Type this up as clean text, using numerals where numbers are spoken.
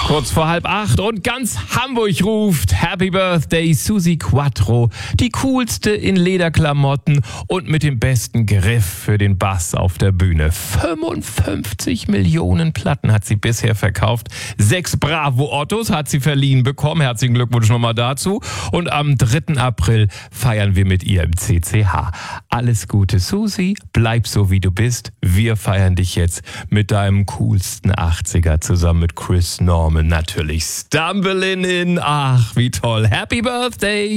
Kurz vor 7:30 und ganz Hamburg ruft Happy Birthday Susi Quattro. Die coolste in Lederklamotten und mit dem besten Griff für den Bass auf der Bühne. 55 Millionen Platten hat sie bisher verkauft. 6 Bravo Ottos hat sie verliehen bekommen. Herzlichen Glückwunsch nochmal dazu. Und am 3. April feiern wir mit ihr im CCH. Alles Gute, Susi. Bleib so, wie du bist. Wir feiern dich jetzt mit deinem coolsten 80er zusammen mit Chris Norman. Natürlich Stumbling in. Ach, wie toll. Happy Birthday!